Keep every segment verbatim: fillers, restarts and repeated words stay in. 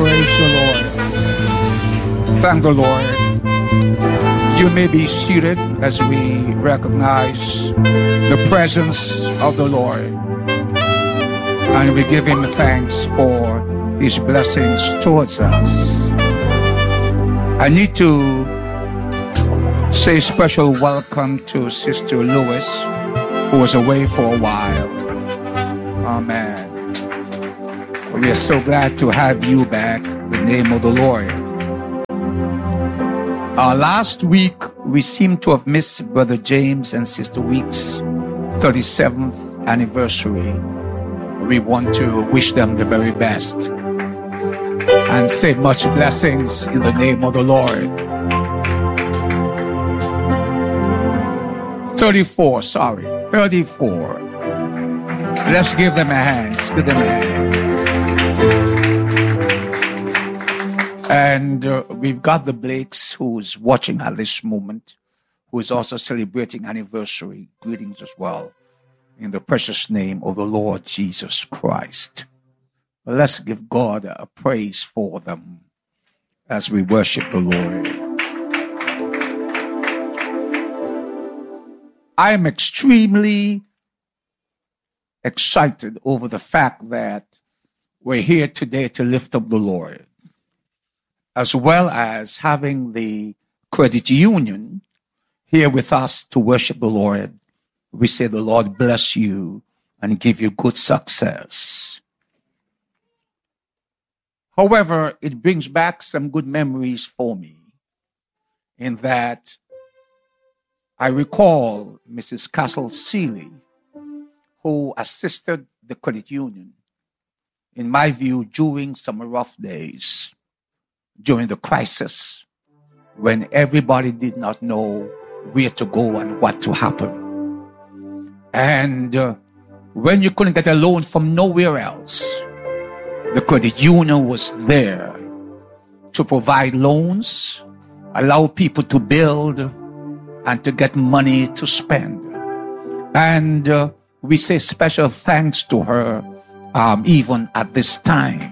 Praise the Lord. Thank the Lord. You may be seated as we recognize the presence of the Lord. And we give him thanks for his blessings towards us. I need to say a special welcome to Sister Lewis, who was away for a while. Amen. We are so glad to have you back in the name of the Lord. Uh, last week, we seem to have missed Brother James and Sister Weeks' thirty-seventh anniversary. We want to wish them the very best and say much blessings in the name of the Lord. thirty-four, sorry, thirty-four. Let's give them a hand. Let's give them a hand. And uh, we've got the Blakes who's watching at this moment, who is also celebrating anniversary. Greetings as well, in the precious name of the Lord Jesus Christ. Let's give God a praise for them as we worship the Lord. I am extremely excited over the fact that we're here today to lift up the Lord, as well as having the credit union here with us to worship the Lord. We say the Lord bless you and give you good success. However, it brings back some good memories for me in that I recall Missus Castle Seeley, who assisted the credit union, in my view, during some rough days, during the crisis, when everybody did not know where to go and what to happen. And uh, when you couldn't get a loan from nowhere else, the credit union was there to provide loans, allow people to build, and to get money to spend. And uh, we say special thanks to her um, even at this time.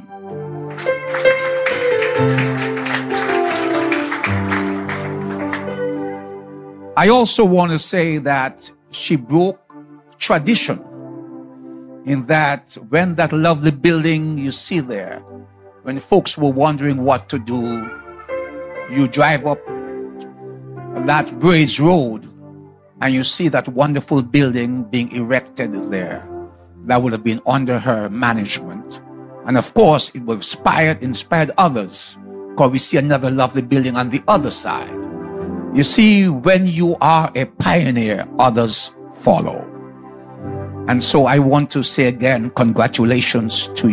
I also want to say that she broke tradition in that when that lovely building you see there, when folks were wondering what to do, you drive up that Bridge Road and you see that wonderful building being erected there. That would have been under her management. And of course, it would have inspired, inspired others, because we see another lovely building on the other side. You see, when you are a pioneer, others follow. And so I want to say again, congratulations to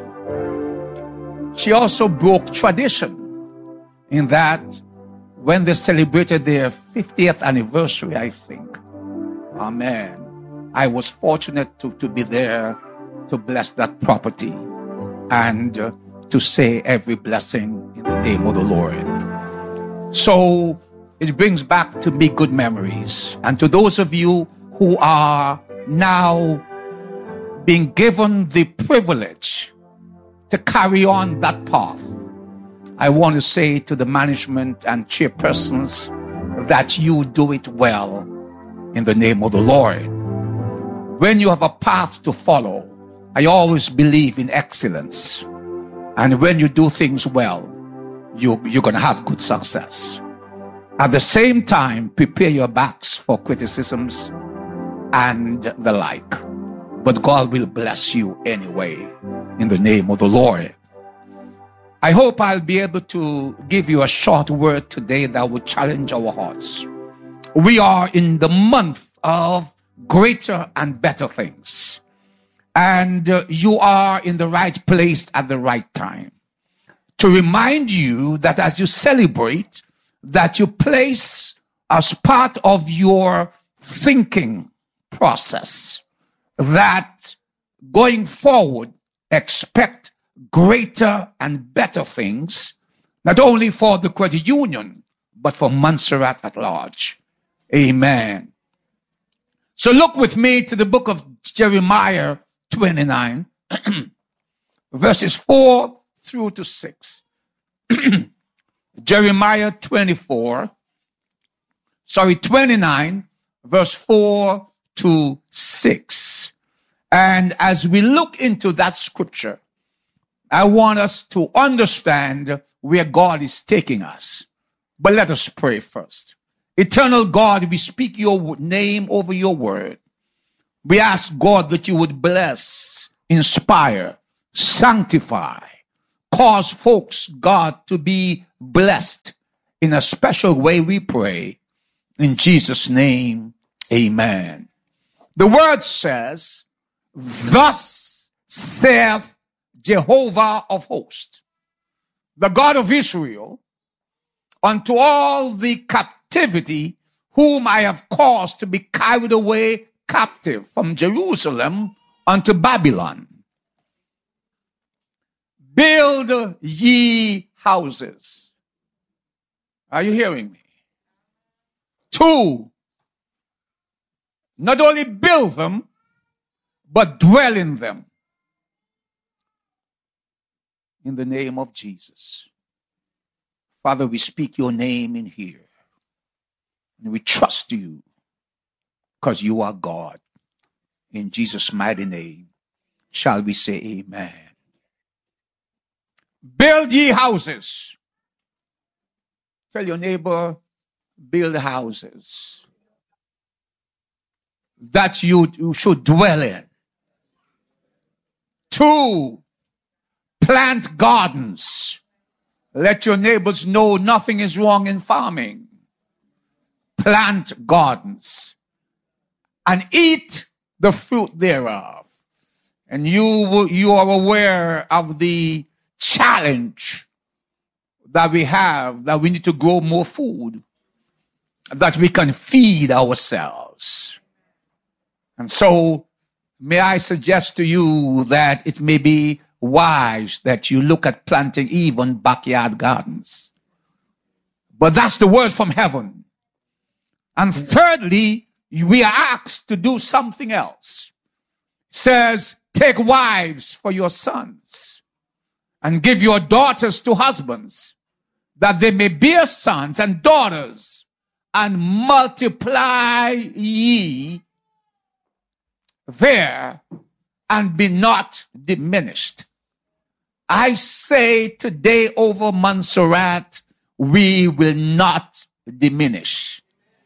you. She also broke tradition in that when they celebrated their fiftieth anniversary, I think, amen, I was fortunate to, to be there to bless that property and uh, to say every blessing in the name of the Lord. So it brings back to me good memories. And to those of you who are now being given the privilege to carry on that path, I want to say to the management and chairpersons that you do it well in the name of the Lord. When you have a path to follow, I always believe in excellence. And when you do things well, you, you're going to have good success. At the same time, prepare your backs for criticisms and the like. But God will bless you anyway in the name of the Lord. I hope I'll be able to give you a short word today that will challenge our hearts. We are in the month of greater and better things. And uh, you are in the right place at the right time. To remind you that as you celebrate, that you place as part of your thinking process that going forward, expect greater and better things, not only for the credit union, but for Montserrat at large. Amen. So look with me to the book of Jeremiah twenty-nine, verses four through to six. Jeremiah twenty-four, sorry, twenty-nine, verse four to six. And as we look into that scripture, I want us to understand where God is taking us. But let us pray first. Eternal God, we speak your name over your word. We ask God that you would bless, inspire, sanctify, cause folks, God, to be blessed in a special way, we pray. In Jesus' name, amen. The word says, thus saith Jehovah of hosts, the God of Israel, unto all the captivity whom I have caused to be carried away captive from Jerusalem unto Babylon. Build ye houses. Are you hearing me? Two, not only build them, but dwell in them. In the name of Jesus. Father, we speak your name in here. And we trust you because you are God. In Jesus' mighty name, shall we say amen. Build ye houses. Tell your neighbor, build houses that you, you should dwell in. Two, plant gardens. Let your neighbors know nothing is wrong in farming. Plant gardens and eat the fruit thereof. And you, you are aware of the challenge that we have, that we need to grow more food, that we can feed ourselves. And so, may I suggest to you that it may be wise that you look at planting even backyard gardens. But that's the word from heaven. And thirdly, we are asked to do something else. It says, take wives for your sons and give your daughters to husbands, that they may bear sons and daughters, and multiply ye there and be not diminished. I say today over Montserrat, we will not diminish.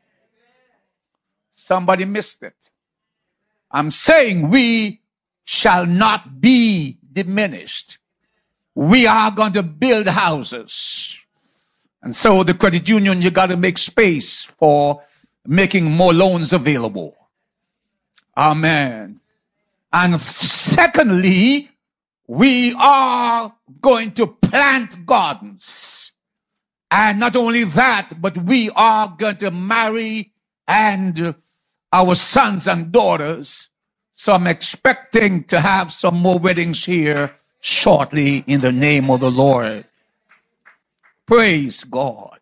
Somebody missed it. I'm saying we shall not be diminished. We are going to build houses. And so the credit union, you got to make space for making more loans available. Amen. And secondly, we are going to plant gardens. And not only that, but we are going to marry and our sons and daughters. So I'm expecting to have some more weddings here shortly in the name of the Lord. Praise God.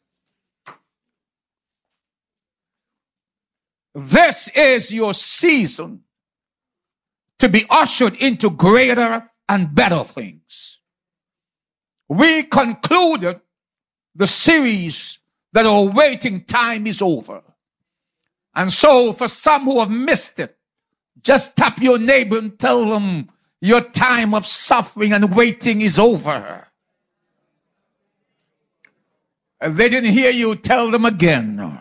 This is your season to be ushered into greater and better things. We concluded the series that our waiting time is over. And so for some who have missed it, just tap your neighbor and tell them your time of suffering and waiting is over. If they didn't hear you, tell them again.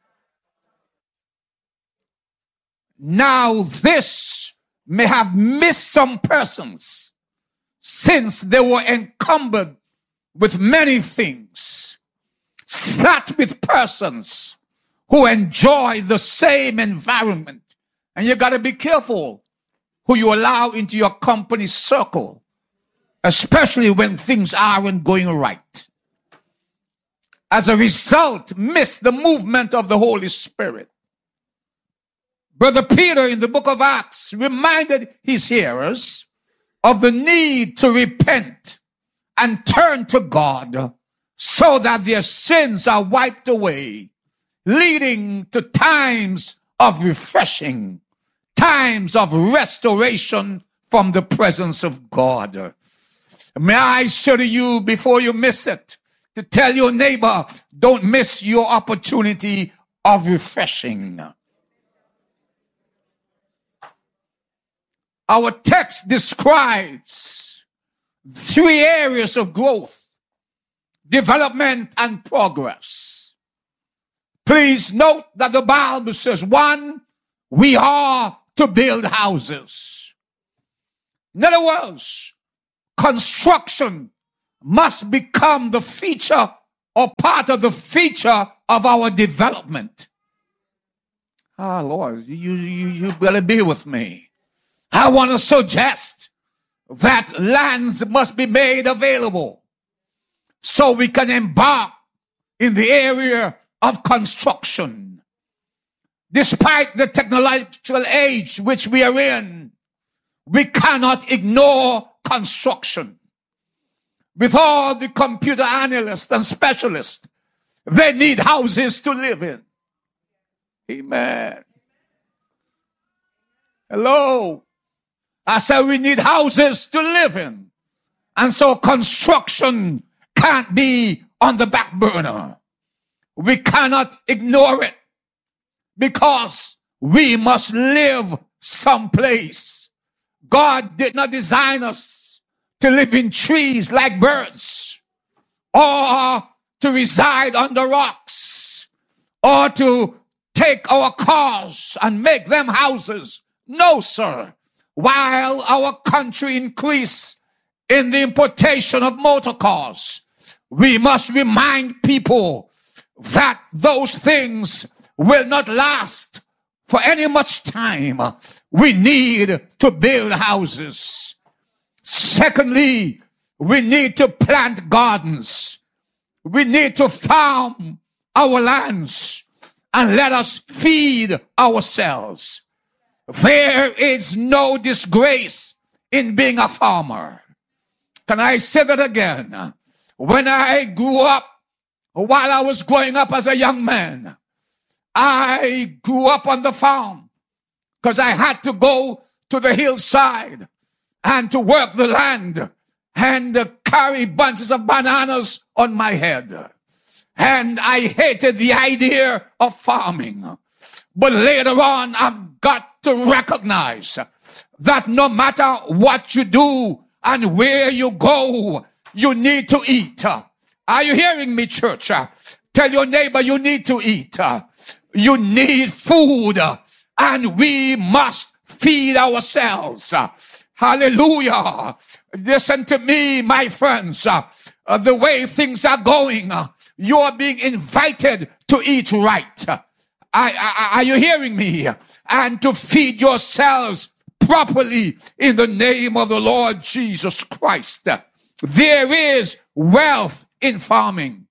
Now this may have missed some persons since they were encumbered with many things, sat with persons who enjoy the same environment. And you got to be careful who you allow into your company circle, especially when things aren't going right. As a result, miss the movement of the Holy Spirit. Brother Peter in the book of Acts reminded his hearers of the need to repent and turn to God so that their sins are wiped away, leading to times of refreshing, times of restoration from the presence of God. May I say to you before you miss it, to tell your neighbor, don't miss your opportunity of refreshing. Our text describes three areas of growth, development, and progress. Please note that the Bible says, one, we are to build houses. In other words, construction must become the feature or part of the feature of our development. Ah, Lord, you, you, you better be with me. I want to suggest that lands must be made available so we can embark in the area of construction. Despite the technological age which we are in, we cannot ignore construction. With all the computer analysts and specialists, they need houses to live in. Amen. Hello. I said we need houses to live in. And so construction can't be on the back burner. We cannot ignore it because we must live someplace. God did not design us to live in trees like birds, or to reside under rocks, or to take our cars and make them houses. No, sir. While our country increased in the importation of motor cars, we must remind people that those things will not last for any much time. We need to build houses. Secondly, we need to plant gardens. We need to farm our lands and let us feed ourselves. There is no disgrace in being a farmer. Can I say that again? When I grew up, while I was growing up as a young man, I grew up on the farm because I had to go to the hillside and to work the land and uh, carry bunches of bananas on my head. And I hated the idea of farming. But later on, I've got to recognize that no matter what you do and where you go, you need to eat. Are you hearing me, church? Tell your neighbor you need to eat. You need food, and we must feed ourselves. Hallelujah. Listen to me, my friends. Uh, the way things are going, uh, you are being invited to eat right. Uh, I, I, are you hearing me? And to feed yourselves properly in the name of the Lord Jesus Christ. There is wealth in farming.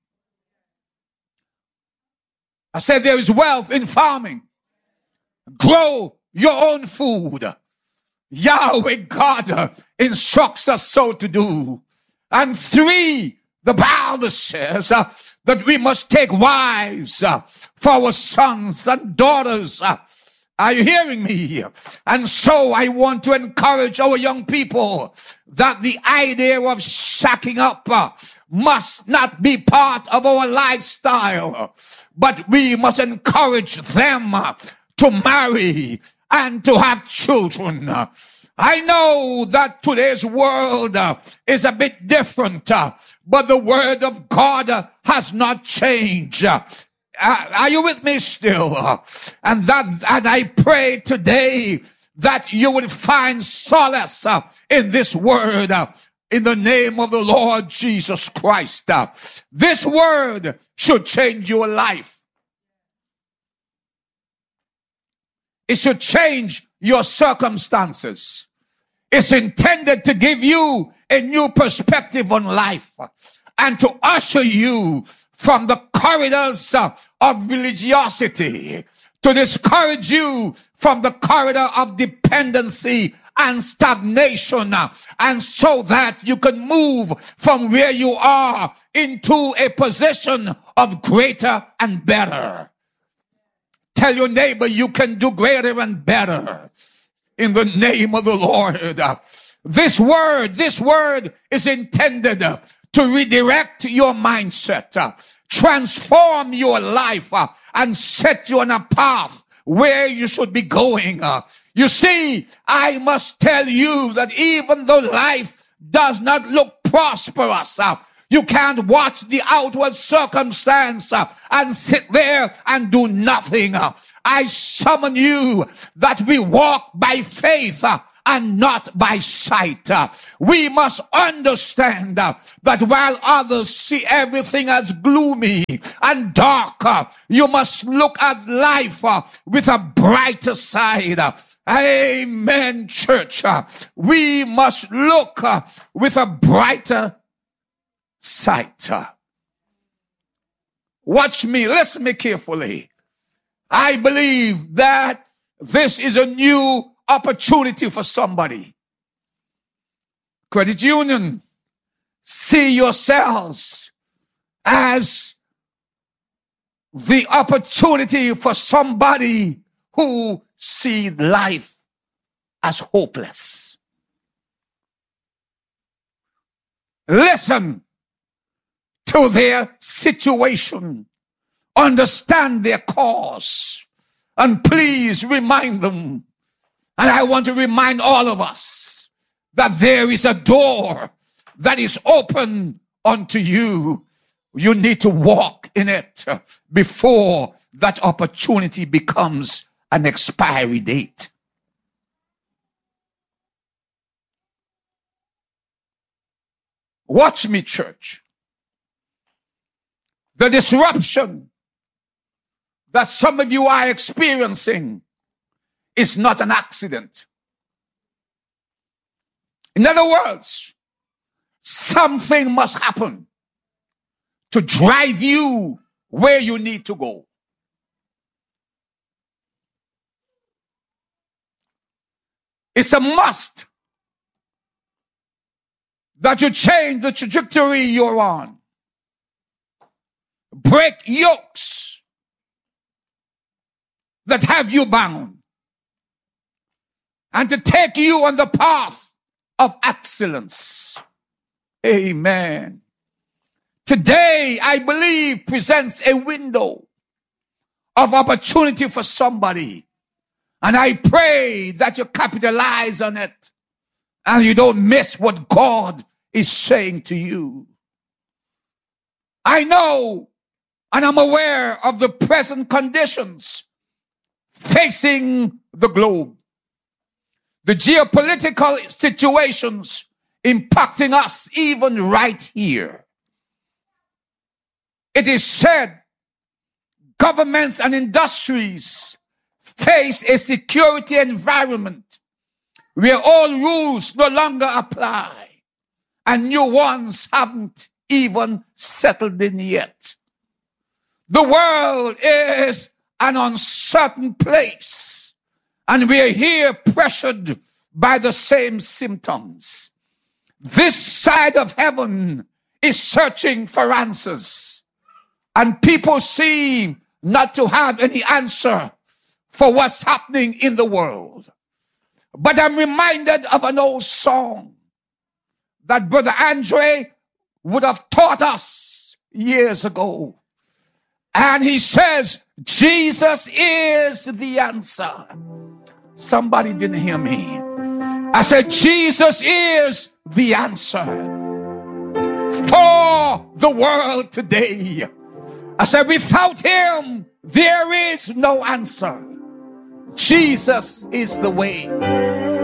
I said there is wealth in farming. Grow your own food. Yahweh God instructs us so to do. And three, the Bible says uh, that we must take wives uh, for our sons and daughters. Uh, are you hearing me? And so I want to encourage our young people that the idea of shacking up uh, must not be part of our lifestyle, but we must encourage them uh, to marry and to have children. I know that today's world uh, is a bit different, uh, but the word of God uh, has not changed. Uh, are you with me still? Uh, and that, and I pray today that you will find solace uh, in this word uh, in the name of the Lord Jesus Christ. Uh, this word should change your life. It should change your circumstances. It's intended to give you a new perspective on life and to usher you from the corridors of religiosity, to discourage you from the corridor of dependency and stagnation, and so that you can move from where you are into a position of greater and better. Tell your neighbor you can do greater and better in the name of the Lord. This word, this word is intended uh, to redirect your mindset, uh, transform your life, uh, and set you on a path where you should be going. Uh, you see, I must tell you that even though life does not look prosperous, uh, you can't watch the outward circumstance uh, and sit there and do nothing. Uh, I summon you that we walk by faith uh, and not by sight. Uh, we must understand uh, that while others see everything as gloomy and dark, uh, you must look at life uh, with a brighter side. Uh, Amen, church. Uh, we must look uh, with a brighter sight. Uh, watch me, listen me carefully. I believe that this is a new opportunity for somebody. Credit union, see yourselves as the opportunity for somebody who see life as hopeless. Listen to their situation. Understand their cause. And please remind them. And I want to remind all of us that there is a door that is open unto you. You need to walk in it before that opportunity becomes an expiry date. Watch me, church. The disruption that some of you are experiencing is not an accident. In other words, something must happen to drive you where you need to go. It's a must that you change the trajectory you're on. Break yokes that have you bound. And to take you on the path of excellence. Amen. Today, I believe, presents a window of opportunity for somebody. And I pray that you capitalize on it and you don't miss what God is saying to you. I know and I'm aware of the present conditions facing the globe. The geopolitical situations impacting us even right here. It is said governments and industries face a security environment where old rules no longer apply and new ones haven't even settled in yet. The world is an uncertain place and we are here pressured by the same symptoms. This side of heaven is searching for answers and people seem not to have any answer for what's happening in the world. But I'm reminded of an old song that Brother Andre would have taught us years ago. And he says, Jesus is the answer. Somebody didn't hear me. I said, Jesus is the answer for the world today. I said, without him, there is no answer. Jesus is the way.